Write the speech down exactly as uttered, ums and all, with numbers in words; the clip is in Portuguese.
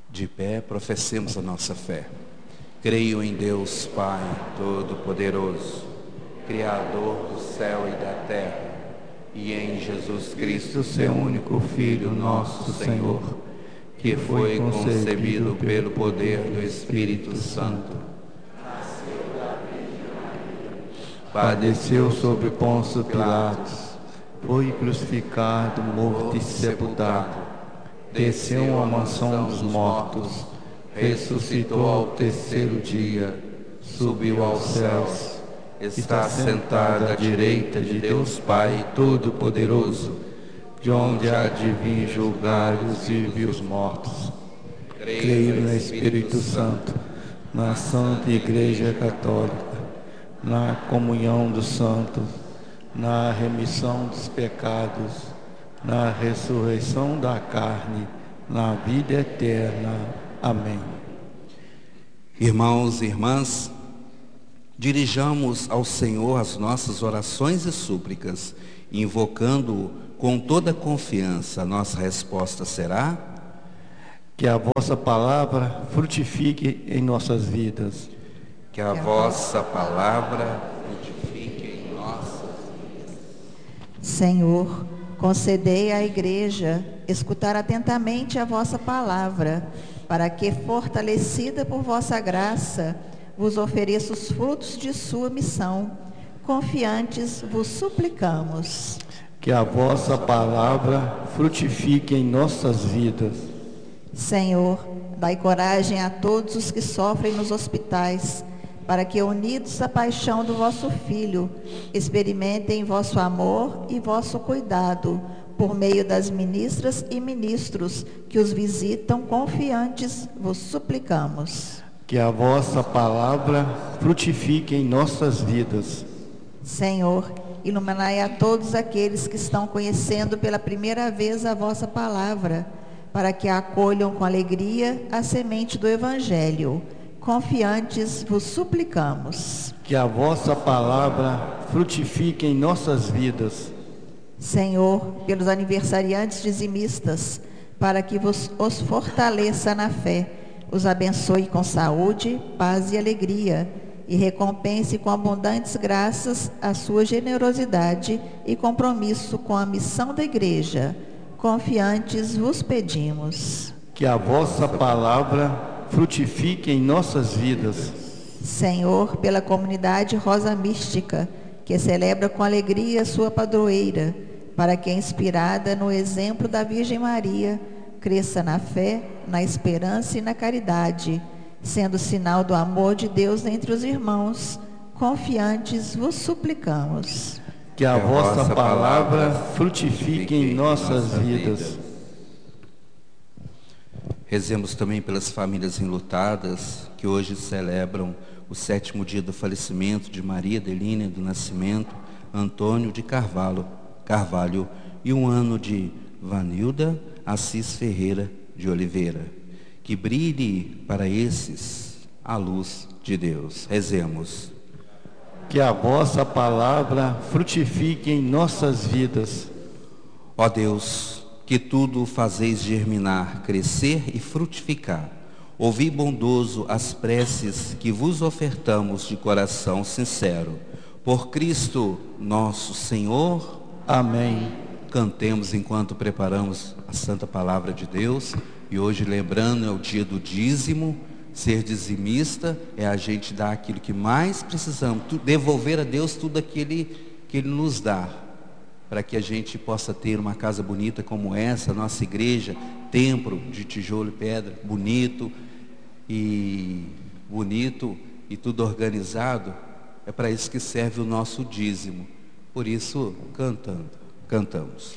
De pé, professemos a nossa fé. Creio em Deus Pai Todo-Poderoso, Criador do céu e da terra, e em Jesus Cristo, seu único Filho, nosso Senhor, que foi concebido pelo poder do Espírito Santo, nasceu da Virgem Maria, padeceu sob Pôncio Pilatos, foi crucificado, morto e sepultado, desceu à mansão dos mortos, ressuscitou ao terceiro dia, subiu aos céus, está sentado à direita de Deus Pai Todo-Poderoso, de onde há de vir julgar os vivos e os mortos. Creio no Espírito Santo, na Santa Igreja Católica, na comunhão dos santos, na remissão dos pecados, na ressurreição da carne, na vida eterna. Amém. Irmãos e irmãs, dirijamos ao Senhor as nossas orações e súplicas, invocando-o com toda confiança. A nossa resposta será: que a vossa palavra frutifique em nossas vidas. Que a vossa palavra frutifique em nossas vidas. Senhor, concedei à Igreja escutar atentamente a vossa palavra, para que, fortalecida por vossa graça, vos ofereça os frutos de sua missão. Confiantes vos suplicamos. Que a vossa palavra frutifique em nossas vidas. Senhor, dai coragem a todos os que sofrem nos hospitais, para que, unidos à paixão do vosso Filho, experimentem vosso amor e vosso cuidado, por meio das ministras e ministros que os visitam. Confiantes vos suplicamos. Que a vossa palavra frutifique em nossas vidas. Senhor, iluminai a todos aqueles que estão conhecendo pela primeira vez a vossa palavra, para que acolham com alegria a semente do Evangelho. Confiantes vos suplicamos. Que a vossa palavra frutifique em nossas vidas. Senhor, pelos aniversariantes dizimistas, para que vos os fortaleça na fé, os abençoe com saúde, paz e alegria, e recompense com abundantes graças a sua generosidade e compromisso com a missão da Igreja. Confiantes vos pedimos. Que a vossa palavra frutifique em nossas vidas. Senhor, pela comunidade Rosa Mística, que celebra com alegria sua padroeira, para que, inspirada no exemplo da Virgem Maria, cresça na fé, na esperança e na caridade, sendo sinal do amor de Deus entre os irmãos. Confiantes vos suplicamos. Que a vossa palavra frutifique em nossas vidas. Rezemos também pelas famílias enlutadas que hoje celebram o sétimo dia do falecimento de Maria Adelina do Nascimento Antônio de Carvalho, Carvalho e um ano de Vanilda Assis Ferreira de Oliveira. Que brilhe para esses a luz de Deus. Rezemos. Que a vossa palavra frutifique em nossas vidas. Ó Deus, que tudo fazeis germinar, crescer e frutificar, ouvi bondoso as preces que vos ofertamos de coração sincero. Por Cristo nosso Senhor. Amém. Cantemos enquanto preparamos a Santa Palavra de Deus. E hoje, lembrando, é o dia do dízimo. Ser dizimista é a gente dar aquilo que mais precisamos, devolver a Deus tudo aquilo que Ele nos dá, para que a gente possa ter uma casa bonita como essa, nossa igreja, templo de tijolo e pedra, bonito e bonito e tudo organizado. É para isso que serve o nosso dízimo. Por isso, cantando, cantamos.